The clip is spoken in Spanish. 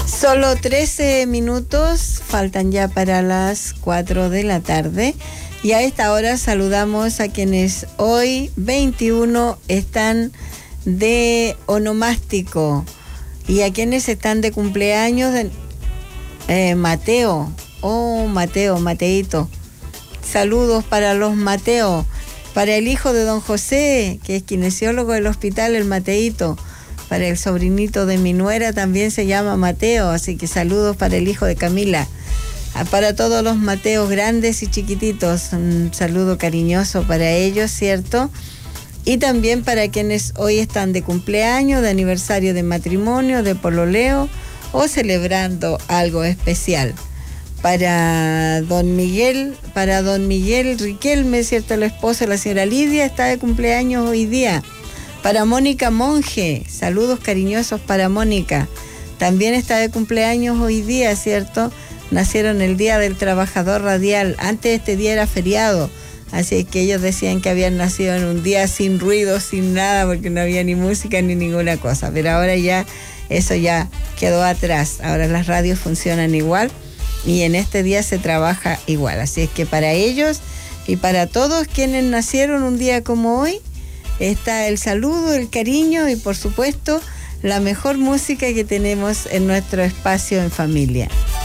Solo 13 minutos faltan ya para las 4 de la tarde y a esta hora saludamos a quienes hoy 21 están de onomástico y a quienes están de cumpleaños de Mateo. Oh, Mateo, Mateito. Saludos para los Mateo, para el hijo de don José, que es kinesiólogo del hospital, el Mateito. Para el sobrinito de mi nuera también se llama Mateo, así que saludos para el hijo de Camila. Para todos los Mateos grandes y chiquititos, un saludo cariñoso para ellos, ¿cierto? Y también para quienes hoy están de cumpleaños, de aniversario de matrimonio, de pololeo o celebrando algo especial. Para don Miguel Riquelme, ¿cierto? El esposo de la señora Lidia está de cumpleaños hoy día. Para Mónica Monge, saludos cariñosos para Mónica. También está de cumpleaños hoy día, ¿cierto? Nacieron el Día del Trabajador Radial. Antes este día era feriado, así que ellos decían que habían nacido en un día sin ruido, sin nada, porque no había ni música ni ninguna cosa. Pero ahora ya eso ya quedó atrás. Ahora las radios funcionan igual y en este día se trabaja igual. Así es que para ellos y para todos quienes nacieron un día como hoy, está el saludo, el cariño y por supuesto la mejor música que tenemos en nuestro espacio en familia.